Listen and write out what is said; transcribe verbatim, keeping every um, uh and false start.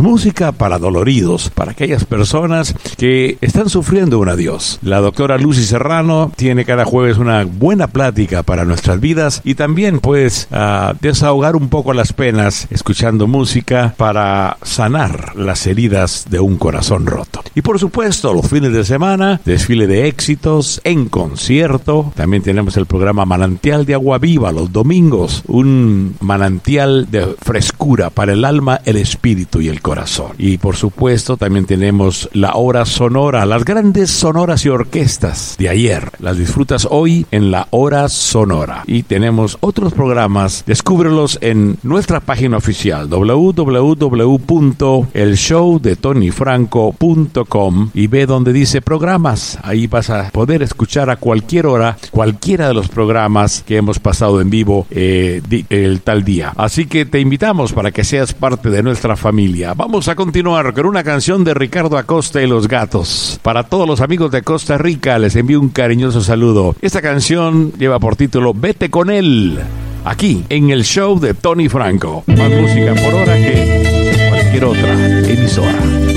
música para doloridos, para aquellas personas que están sufriendo un adiós. La doctora Lucy Serrano tiene cada jueves una buena plática para nuestras vidas y también pues uh, desahogar un poco las penas escuchando música para sanar las heridas de un corazón roto. Y por supuesto, los fines de semana, desfile de éxitos en concierto. También tenemos el programa Manantial de Agua Viva los domingos, un manantial de frescura para el alma, el espíritu y el corazón. Y por supuesto, también tenemos la hora sonora, las grandes sonoras y orquestas de ayer. Las disfrutas hoy en la hora sonora. Y tenemos otros programas, descúbrelos en nuestra página oficial doble u doble u doble u punto el show de tony franco punto com y ve donde dice programas. Ahí vas a poder escuchar a cualquier hora cualquiera de los programas que hemos pasado en vivo eh, di, el tal día. Así que te invitamos para que seas parte de nuestra familia. Vamos a continuar con una canción de Ricardo Acosta y los Gatos. Para todos los amigos de Costa Rica les envío un cariñoso saludo. Esta canción lleva por título Vete con él, aquí en el show de Tony Franco. Más música por hora que cualquier otra emisora.